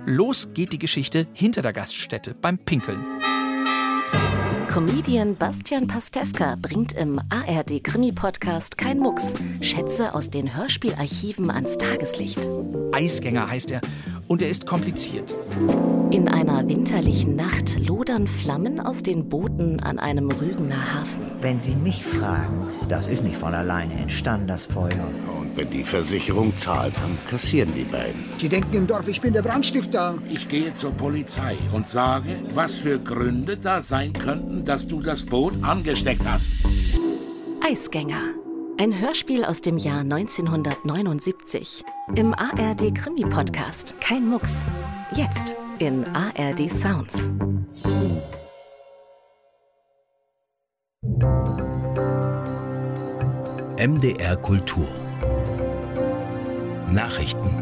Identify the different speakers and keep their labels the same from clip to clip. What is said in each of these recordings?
Speaker 1: Los geht die Geschichte hinter der Gaststätte beim Pinkeln.
Speaker 2: Comedian Bastian Pastewka bringt im ARD-Krimi-Podcast Kein Mucks Schätze aus den Hörspielarchiven ans Tageslicht.
Speaker 1: Eisgänger heißt er und er ist kompliziert.
Speaker 2: In einer winterlichen Nacht lodern Flammen aus den Booten an einem Rügener Hafen.
Speaker 3: Wenn Sie mich fragen, das ist nicht von alleine entstanden, das Feuer.
Speaker 4: Und wenn die Versicherung zahlt, dann kassieren die beiden.
Speaker 5: Die denken im Dorf, ich bin der Brandstifter.
Speaker 6: Ich gehe zur Polizei und sage, was für Gründe da sein könnten, dass du das Boot angesteckt hast.
Speaker 2: Eisgänger. Ein Hörspiel aus dem Jahr 1979. Im ARD-Krimi-Podcast Kein Mucks. Jetzt in ARD Sounds.
Speaker 7: MDR Kultur. Nachrichten.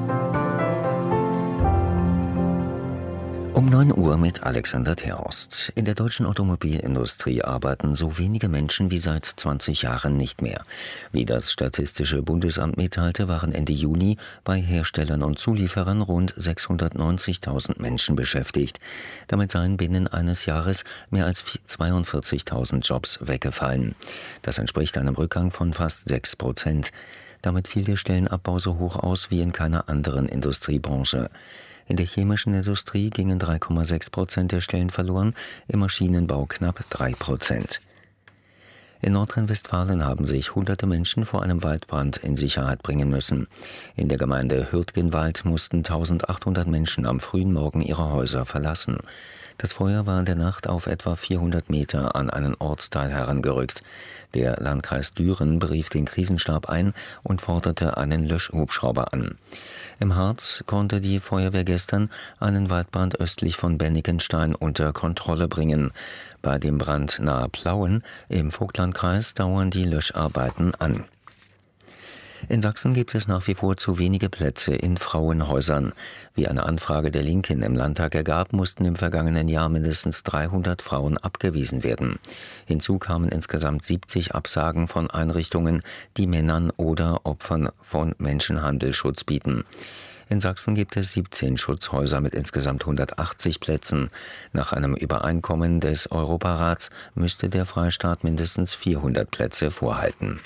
Speaker 7: Um 9 Uhr mit Alexander Terhorst. In der deutschen Automobilindustrie arbeiten so wenige Menschen wie seit 20 Jahren nicht mehr. Wie das Statistische Bundesamt mitteilte, waren Ende Juni bei Herstellern und Zulieferern rund 690.000 Menschen beschäftigt. Damit seien binnen eines Jahres mehr als 42.000 Jobs weggefallen. Das entspricht einem Rückgang von fast 6%. Damit fiel der Stellenabbau so hoch aus wie in keiner anderen Industriebranche. In der chemischen Industrie gingen 3,6% der Stellen verloren, im Maschinenbau knapp 3%. In Nordrhein-Westfalen haben sich hunderte Menschen vor einem Waldbrand in Sicherheit bringen müssen. In der Gemeinde Hürtgenwald mussten 1800 Menschen am frühen Morgen ihre Häuser verlassen. Das Feuer war in der Nacht auf etwa 400 Meter an einen Ortsteil herangerückt. Der Landkreis Düren berief den Krisenstab ein und forderte einen Löschhubschrauber an. Im Harz konnte die Feuerwehr gestern einen Waldbrand östlich von Bennigenstein unter Kontrolle bringen. Bei dem Brand nahe Plauen im Vogtlandkreis dauern die Löscharbeiten an. In Sachsen gibt es nach wie vor zu wenige Plätze in Frauenhäusern. Wie eine Anfrage der Linken im Landtag ergab, mussten im vergangenen Jahr mindestens 300 Frauen abgewiesen werden. Hinzu kamen insgesamt 70 Absagen von Einrichtungen, die Männern oder Opfern von Menschenhandel Schutz bieten. In Sachsen gibt es 17 Schutzhäuser mit insgesamt 180 Plätzen. Nach einem Übereinkommen des Europarats müsste der Freistaat mindestens 400 Plätze vorhalten.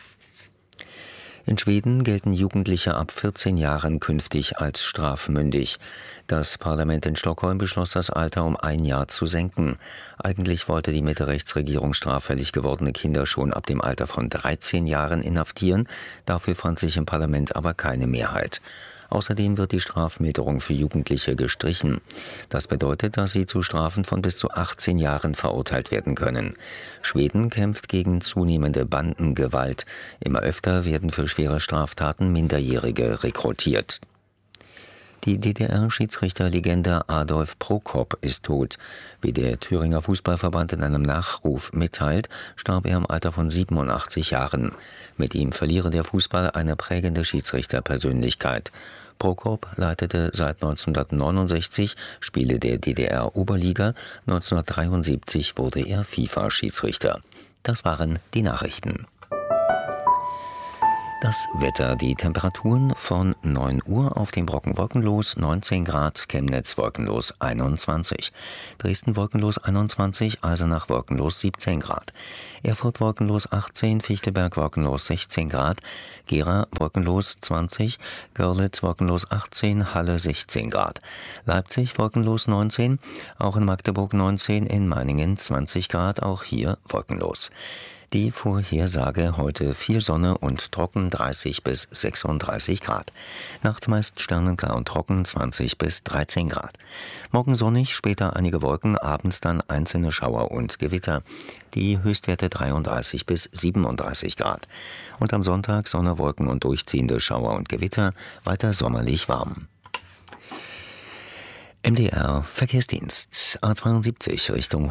Speaker 7: In Schweden gelten Jugendliche ab 14 Jahren künftig als strafmündig. Das Parlament in Stockholm beschloss, das Alter um 1 Jahr zu senken. Eigentlich wollte die Mitte-Rechts-Regierung straffällig gewordene Kinder schon ab dem Alter von 13 Jahren inhaftieren. Dafür fand sich im Parlament aber keine Mehrheit. Außerdem wird die Strafmilderung für Jugendliche gestrichen. Das bedeutet, dass sie zu Strafen von bis zu 18 Jahren verurteilt werden können. Schweden kämpft gegen zunehmende Bandengewalt. Immer öfter werden für schwere Straftaten Minderjährige rekrutiert. Die DDR-Schiedsrichterlegende Adolf Prokop ist tot. Wie der Thüringer Fußballverband in einem Nachruf mitteilt, starb er im Alter von 87 Jahren. Mit ihm verliere der Fußball eine prägende Schiedsrichterpersönlichkeit. Prokop leitete seit 1969 Spiele der DDR-Oberliga. 1973 wurde er FIFA-Schiedsrichter. Das waren die Nachrichten. Das Wetter, die Temperaturen von 9 Uhr auf dem Brocken wolkenlos 19 Grad, Chemnitz wolkenlos 21, Dresden wolkenlos 21, Eisenach wolkenlos 17 Grad, Erfurt wolkenlos 18, Fichtelberg wolkenlos 16 Grad, Gera wolkenlos 20, Görlitz wolkenlos 18, Halle 16 Grad, Leipzig wolkenlos 19, auch in Magdeburg 19, in Meiningen 20 Grad, auch hier wolkenlos. Die Vorhersage: heute viel Sonne und trocken 30 bis 36 Grad. Nachts meist sternenklar und trocken 20 bis 13 Grad. Morgen sonnig, später einige Wolken, abends dann einzelne Schauer und Gewitter. Die Höchstwerte 33 bis 37 Grad. Und am Sonntag Sonne, Wolken und durchziehende Schauer und Gewitter, weiter sommerlich warm. MDR Verkehrsdienst. A72 Richtung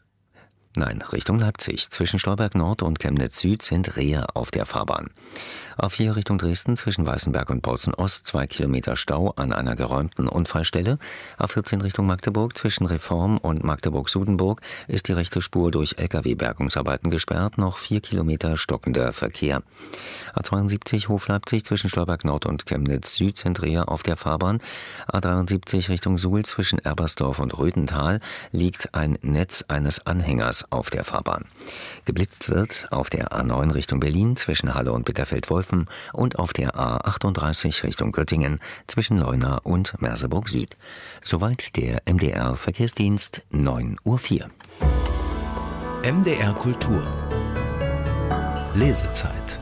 Speaker 7: Richtung Leipzig. Zwischen Stolberg Nord und Chemnitz Süd sind Rehe auf der Fahrbahn. A4 Richtung Dresden zwischen Weißenberg und Botzen-Ost 2 Kilometer Stau an einer geräumten Unfallstelle. A14 Richtung Magdeburg zwischen Reform und Magdeburg-Sudenburg ist die rechte Spur durch Lkw-Bergungsarbeiten gesperrt, noch 4 Kilometer stockender Verkehr. A72 Hof-Leipzig zwischen Stolberg Nord und Chemnitz Süd sind Rehe auf der Fahrbahn. A73 Richtung Suhl zwischen Ebersdorf und Röthental liegt ein Netz eines Anhängers auf der Fahrbahn. Geblitzt wird auf der A9 Richtung Berlin zwischen Halle und Bitterfeld-Wolfen und auf der A38 Richtung Göttingen zwischen Leuna und Merseburg Süd. Soweit der MDR-Verkehrsdienst, 9:04 Uhr.
Speaker 8: MDR Kultur. Lesezeit.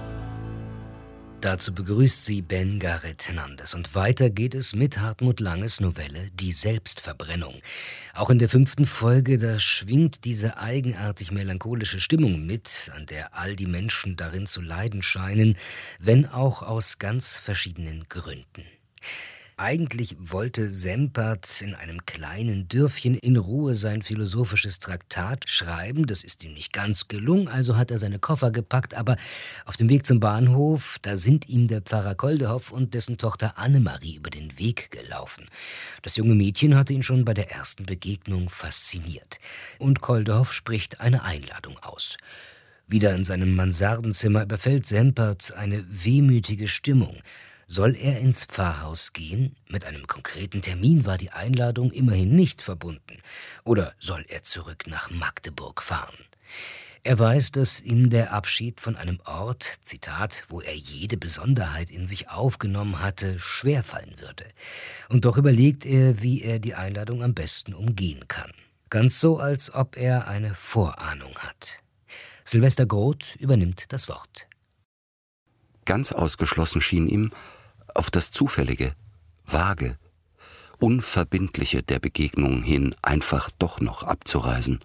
Speaker 9: Dazu begrüßt sie Ben Gareth Hernandez. Und weiter geht es mit Hartmut Langes Novelle Die Selbstverbrennung. Auch in der 5. Folge, da schwingt diese eigenartig melancholische Stimmung mit, an der all die Menschen darin zu leiden scheinen, wenn auch aus ganz verschiedenen Gründen. Eigentlich wollte Sempert in einem kleinen Dörfchen in Ruhe sein philosophisches Traktat schreiben. Das ist ihm nicht ganz gelungen, also hat er seine Koffer gepackt. Aber auf dem Weg zum Bahnhof, da sind ihm der Pfarrer Koldehoff und dessen Tochter Annemarie über den Weg gelaufen. Das junge Mädchen hatte ihn schon bei der ersten Begegnung fasziniert. Und Koldehoff spricht eine Einladung aus. Wieder in seinem Mansardenzimmer überfällt Sempert eine wehmütige Stimmung. Soll er ins Pfarrhaus gehen? Mit einem konkreten Termin war die Einladung immerhin nicht verbunden. Oder soll er zurück nach Magdeburg fahren? Er weiß, dass ihm der Abschied von einem Ort, Zitat, wo er jede Besonderheit in sich aufgenommen hatte, schwerfallen würde. Und doch überlegt er, wie er die Einladung am besten umgehen kann. Ganz so, als ob er eine Vorahnung hat. Sylvester Groth übernimmt das Wort.
Speaker 10: Ganz ausgeschlossen schien ihm, auf das Zufällige, Vage, Unverbindliche der Begegnung hin einfach doch noch abzureisen.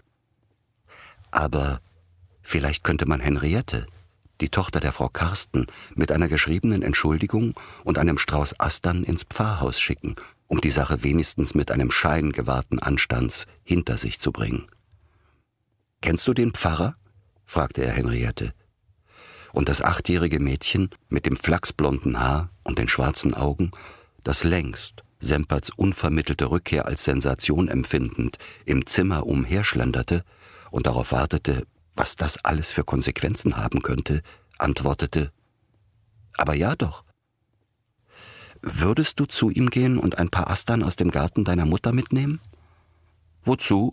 Speaker 10: Aber vielleicht könnte man Henriette, die Tochter der Frau Karsten, mit einer geschriebenen Entschuldigung und einem Strauß Astern ins Pfarrhaus schicken, um die Sache wenigstens mit einem Schein gewahrten Anstands hinter sich zu bringen. »Kennst du den Pfarrer?« fragte er Henriette. Und das 8-jährige Mädchen mit dem flachsblonden Haar und den schwarzen Augen, das längst Semperts unvermittelte Rückkehr als Sensation empfindend im Zimmer umherschlenderte und darauf wartete, was das alles für Konsequenzen haben könnte, antwortete: »Aber ja doch. Würdest du zu ihm gehen und ein paar Astern aus dem Garten deiner Mutter mitnehmen?« »Wozu?«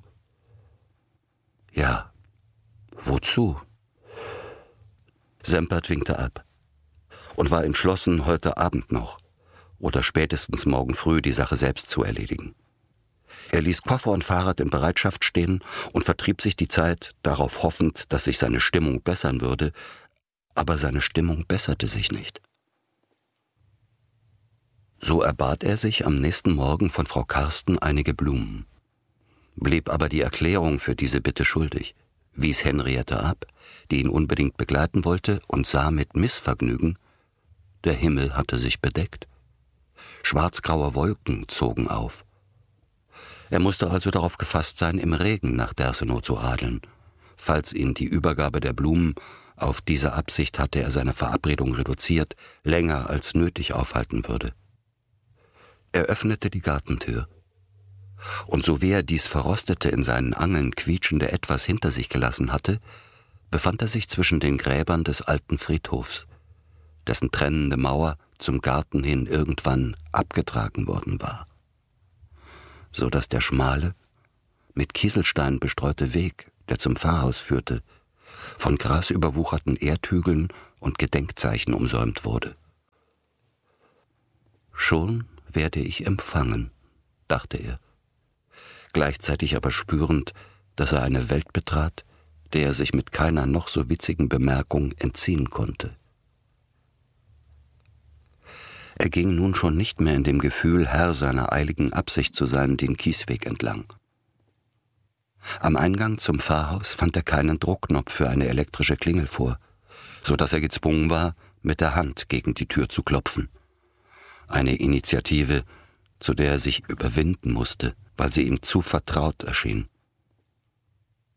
Speaker 10: »Ja, wozu?« Sempert winkte ab und war entschlossen, heute Abend noch oder spätestens morgen früh die Sache selbst zu erledigen. Er ließ Koffer und Fahrrad in Bereitschaft stehen und vertrieb sich die Zeit, darauf hoffend, dass sich seine Stimmung bessern würde, aber seine Stimmung besserte sich nicht. So erbat er sich am nächsten Morgen von Frau Karsten einige Blumen, blieb aber die Erklärung für diese Bitte schuldig, wies Henriette ab, die ihn unbedingt begleiten wollte, und sah mit Missvergnügen, der Himmel hatte sich bedeckt. Schwarzgraue Wolken zogen auf. Er musste also darauf gefasst sein, im Regen nach Dersenow zu radeln. Falls ihn die Übergabe der Blumen, auf diese Absicht hatte er seine Verabredung reduziert, länger als nötig aufhalten würde. Er öffnete die Gartentür. Und so wie er dies verrostete, in seinen Angeln quietschende Etwas hinter sich gelassen hatte, befand er sich zwischen den Gräbern des alten Friedhofs, dessen trennende Mauer zum Garten hin irgendwann abgetragen worden war, so dass der schmale, mit Kieselstein bestreute Weg, der zum Pfarrhaus führte, von grasüberwucherten Erdhügeln und Gedenkzeichen umsäumt wurde. »Schon werde ich empfangen«, dachte er, gleichzeitig aber spürend, dass er eine Welt betrat, der er sich mit keiner noch so witzigen Bemerkung entziehen konnte. Er ging nun schon nicht mehr in dem Gefühl, Herr seiner eiligen Absicht zu sein, den Kiesweg entlang. Am Eingang zum Pfarrhaus fand er keinen Druckknopf für eine elektrische Klingel vor, so dass er gezwungen war, mit der Hand gegen die Tür zu klopfen. Eine Initiative, zu der er sich überwinden musste, weil sie ihm zu vertraut erschien.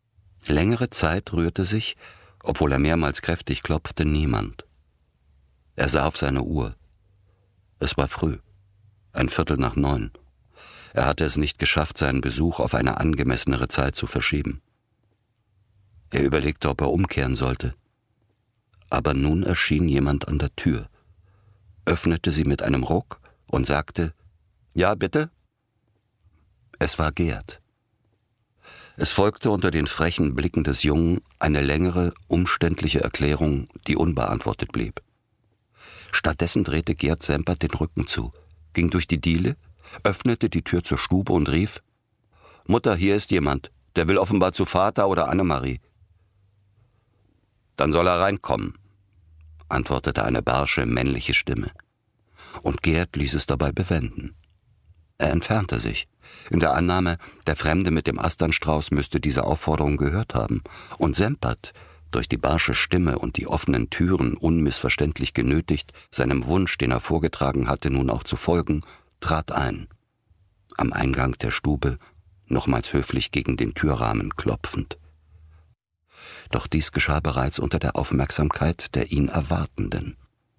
Speaker 10: Längere Zeit rührte sich, obwohl er mehrmals kräftig klopfte, niemand. Er sah auf seine Uhr. Es war früh, 8:45. Er hatte es nicht geschafft, seinen Besuch auf eine angemessenere Zeit zu verschieben. Er überlegte, ob er umkehren sollte. Aber nun erschien jemand an der Tür, öffnete sie mit einem Ruck und sagte: »Ja, bitte?« Es war Gerd. Es folgte unter den frechen Blicken des Jungen eine längere, umständliche Erklärung, die unbeantwortet blieb. Stattdessen drehte Gerd Sempert den Rücken zu, ging durch die Diele, öffnete die Tür zur Stube und rief: »Mutter, hier ist jemand, der will offenbar zu Vater oder Annemarie.« »Dann soll er reinkommen«, antwortete eine barsche, männliche Stimme. Und Gerd ließ es dabei bewenden. Er entfernte sich, in der Annahme, der Fremde mit dem Asternstrauß müsste diese Aufforderung gehört haben, und Sempert, durch die barsche Stimme und die offenen Türen unmissverständlich genötigt, seinem Wunsch, den er vorgetragen hatte, nun auch zu folgen, trat ein. Am Eingang der Stube, nochmals höflich gegen den Türrahmen klopfend. Doch dies geschah bereits unter der Aufmerksamkeit der ihn Erwartenden.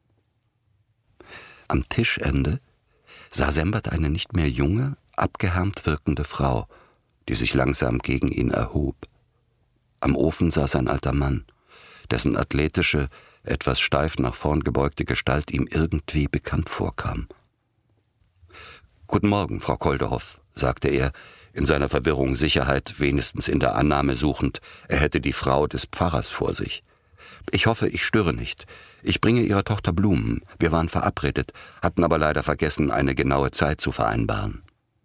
Speaker 10: Am Tischende sah Sempert eine nicht mehr junge, abgehärmt wirkende Frau, die sich langsam gegen ihn erhob. Am Ofen saß ein alter Mann, dessen athletische, etwas steif nach vorn gebeugte Gestalt ihm irgendwie bekannt vorkam. »Guten Morgen, Frau Koldehoff«, sagte er, in seiner Verwirrung Sicherheit wenigstens in der Annahme suchend, er hätte die Frau des Pfarrers vor sich. »Ich hoffe, ich störe nicht. Ich bringe Ihrer Tochter Blumen. Wir waren verabredet, hatten aber leider vergessen, eine genaue Zeit zu vereinbaren.«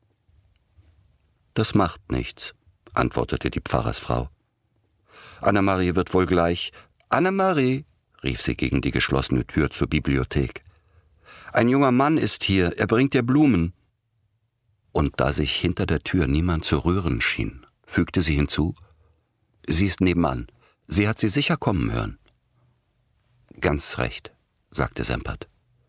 Speaker 10: »Das macht nichts«, antwortete die Pfarrersfrau. »Annemarie wird wohl gleich...« »Annemarie«, rief sie gegen die geschlossene Tür zur Bibliothek. »Ein junger Mann ist hier, er bringt dir Blumen.« Und da sich hinter der Tür niemand zu rühren schien, fügte sie hinzu: »Sie ist nebenan. Sie hat sie sicher kommen hören.« »Ganz recht«, sagte Sempert.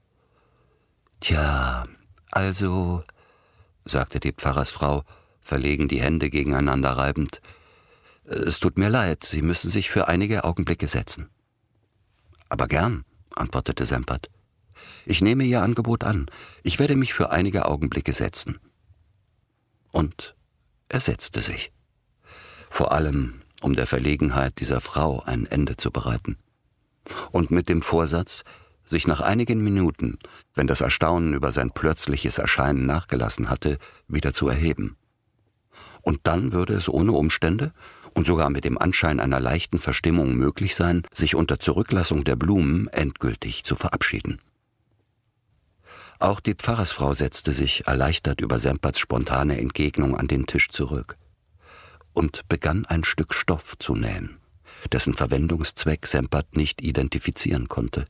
Speaker 10: »Tja, also«, sagte die Pfarrersfrau, verlegen die Hände gegeneinander reibend, »es tut mir leid, Sie müssen sich für einige Augenblicke setzen.« »Aber gern«, antwortete Sempert. »Ich nehme Ihr Angebot an. Ich werde mich für einige Augenblicke setzen.« Und er setzte sich. Vor allem, um der Verlegenheit dieser Frau ein Ende zu bereiten. Und mit dem Vorsatz, sich nach einigen Minuten, wenn das Erstaunen über sein plötzliches Erscheinen nachgelassen hatte, wieder zu erheben. Und dann würde es ohne Umstände und sogar mit dem Anschein einer leichten Verstimmung möglich sein, sich unter Zurücklassung der Blumen endgültig zu verabschieden. Auch die Pfarrersfrau setzte sich erleichtert über Semperts spontane Entgegnung an den Tisch zurück und begann ein Stück Stoff zu nähen, dessen Verwendungszweck Sempert nicht identifizieren konnte.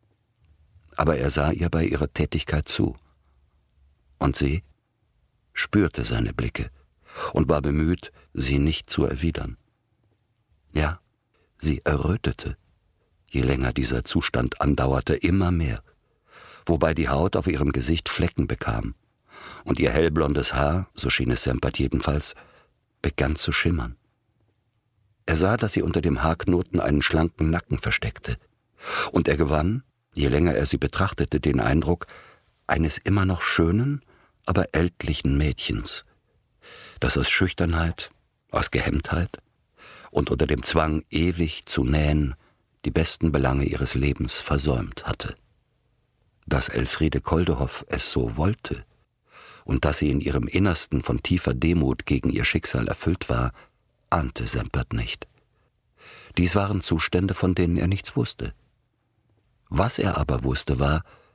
Speaker 10: Aber er sah ihr bei ihrer Tätigkeit zu, und sie spürte seine Blicke und war bemüht, sie nicht zu erwidern. Ja, sie errötete, je länger dieser Zustand andauerte, immer mehr, wobei die Haut auf ihrem Gesicht Flecken bekam, und ihr hellblondes Haar, so schien es Sempert jedenfalls, begann zu schimmern. Er sah, dass sie unter dem Haarknoten einen schlanken Nacken versteckte, und er gewann, je länger er sie betrachtete, den Eindruck eines immer noch schönen, aber ältlichen Mädchens, das aus Schüchternheit, aus Gehemmtheit und unter dem Zwang, ewig zu nähen, die besten Belange ihres Lebens versäumt hatte. Dass Elfriede Koldehoff es so wollte und dass sie in ihrem Innersten von tiefer Demut gegen ihr Schicksal erfüllt war, ahnte Sempert nicht. Dies waren Zustände, von denen er nichts wusste. Was er aber wusste, war,